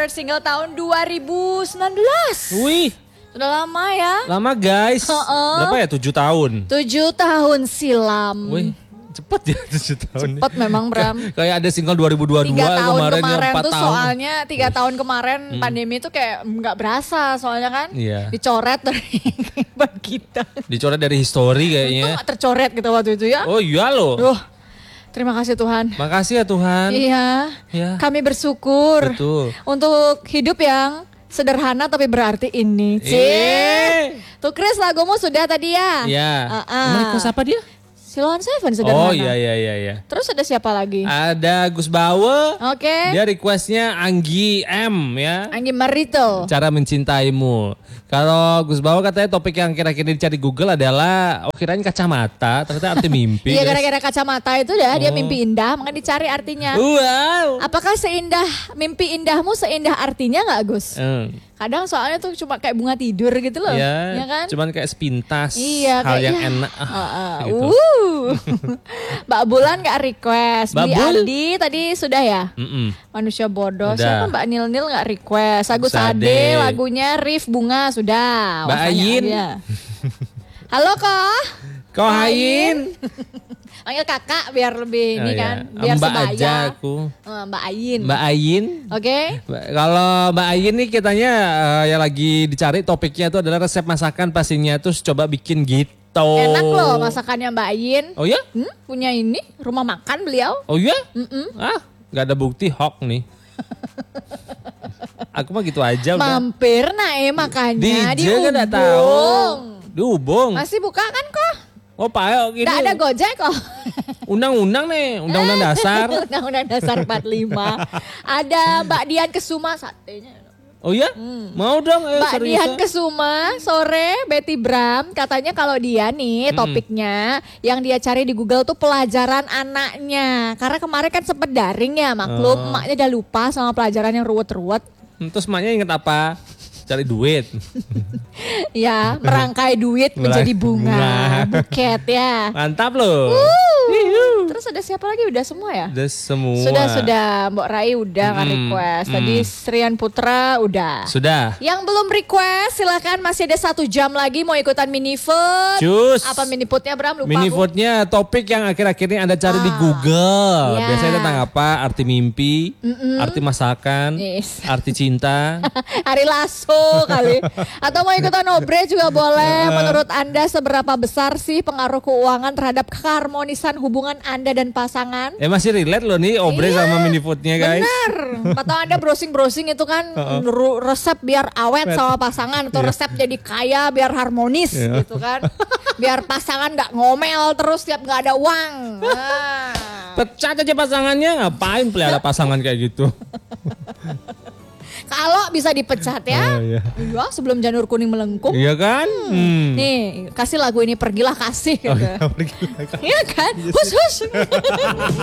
Single tahun 2019. Wih, Sudah lama ya. lama guys. Berapa ya? 7 tahun. 7 tahun silam. Wih, cepet ya 7 tahun. Cepet memang Bram. Kayak ada single 2022 3 tahun kemarin yang 4 tuh tahun. soalnya 3 tahun kemarin pandemi tuh kayak nggak berasa soalnya kan. Iya. Dicoret dari kehidupan kita. Dicoret dari history Itu kayaknya. nggak tercoret gitu waktu itu ya. Oh iya loh. Duh, terima kasih Tuhan. Makasih ya Tuhan. Iya, Ya. kami bersyukur Betul. untuk hidup yang sederhana tapi berarti ini. Tuh Chris, lagumu sudah tadi ya? Ya. Request apa dia? Silon Seven sederhana. Oh iya. Terus ada siapa lagi? Ada Gus Bawe. Oke. Dia requestnya Anggi M ya. Anggi Marito. Cara mencintaimu. Kalau Gus Bawa katanya topik yang kira-kira dicari Google adalah kirain kacamata, ternyata arti mimpi. Iya, guys. gara-gara kacamata itu dah dia mimpi indah, maka dicari artinya. Wow. Apakah seindah mimpi indahmu seindah artinya nggak Gus? Kadang soalnya tuh cuma kayak bunga tidur gitu loh, Ya, ya kan? cuman kayak sepintas Iya, hal kayak yang iya. enak. Gitu. Mbak Bulan nggak request. Mbak Beli Bul? Aldi tadi sudah ya? Manusia bodoh. Udah. Siapa Mbak Nil nggak request? Agus Sade. Ade lagunya Rif Bunga sudah. Mbak Wah, tanya Ayin. aja. Halo kok. Kau Hain. Panggil kakak biar lebih ini Oh, iya. kan, biar Mbak sebaya. aja aku. Mbak Ayin. Mbak Ayin. Oke. Kalau Mbak Ayin nih kitanya yang lagi dicari topiknya itu adalah resep masakan pastinya, terus coba bikin gitu. Enak loh masakannya Mbak Ayin. Oh ya? Punya ini rumah makan beliau. Oh ya? Nggak ada bukti hoax nih. Aku mah gitu aja udah. Mampir makanya DJ kan nggak tahu. Dihubung. Masih buka kan kok? Oh Pak, ini Nggak ada Gojek kok. undang-undang nih, undang-undang dasar. Undang-undang dasar 45. Ada Mbak Dian Kesuma satenya. Oh ya? Mau dong, Mbak serius. Dian Kesuma sore Betty Bram katanya kalau dia nih topiknya yang dia cari di Google tuh pelajaran anaknya. Karena kemarin kan sempet daring ya maklum, emaknya udah lupa sama pelajaran yang ruwet-ruwet. Terus emaknya inget apa? Cari duit. Ya, merangkai duit menjadi bunga, buket ya. Mantap loh. Terus ada siapa lagi? Udah semua ya? Udah semua. Sudah. Mbok Rai udah nggak request. Tadi Srian Putra udah. Sudah. Yang belum request silakan, masih ada 1 jam lagi mau ikutan mini food. Cus. Apa mini foodnya Bram? Lupa Mini aku. foodnya topik yang akhir-akhir ini Anda cari di Google. Ya. Biasanya tentang apa? Arti mimpi, arti masakan, Yes. arti cinta. Hari Lasso kali. Atau mau ikutan obre juga boleh. Menurut Anda seberapa besar sih pengaruh keuangan terhadap keharmonisan hubungan Anda dan pasangan? Masih relate loh nih obre Iya. sama mini foodnya guys. Bener. Atau Anda browsing-browsing itu kan resep biar awet sama pasangan. Atau resep jadi kaya biar harmonis gitu kan. Biar pasangan gak ngomel terus tiap gak ada uang. Nah. Pecat aja pasangannya, ngapain pelihara pasangan kayak gitu. Kalau bisa dipecat ya. Iya. Iya, sebelum janur kuning melengkung. Iya kan? Nih, kasih lagu ini pergilah kasih gitu. Iya kan? Hus hus.